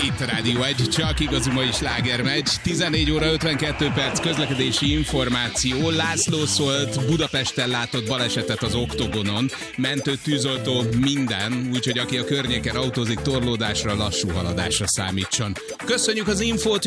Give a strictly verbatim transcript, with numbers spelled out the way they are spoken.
Itt a Rádió egy, csak igazi mai slágermeccs. tizenegy óra ötvenkettő perc közlekedési információ. László szólt, Budapesten látott balesetet az Oktogonon. Mentő, tűzoltó, minden, úgyhogy aki a környéken autózik, torlódásra, lassú haladásra számítson. Köszönjük az infót!